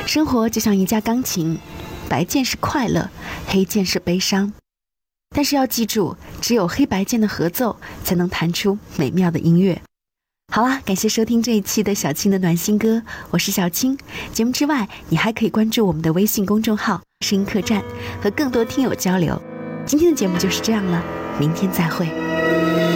生活就像一架钢琴，白键是快乐，黑键是悲伤。但是要记住，只有黑白键的合奏才能弹出美妙的音乐。好啦，感谢收听这一期的小青的暖心歌，我是小青。节目之外，你还可以关注我们的微信公众号声音客栈，和更多听友交流。今天的节目就是这样了，明天再会。